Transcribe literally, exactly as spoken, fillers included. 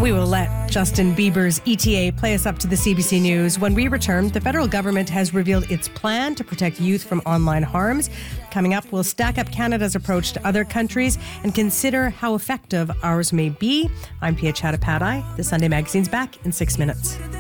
We will let Justin Bieber's E T A play us up to the C B C News. When we return, the federal government has revealed its plan to protect youth from online harms. Coming up, we'll stack up Canada's approach to other countries and consider how effective ours may be. I'm Pia Chattopadhyay. The Sunday Magazine's back in six minutes.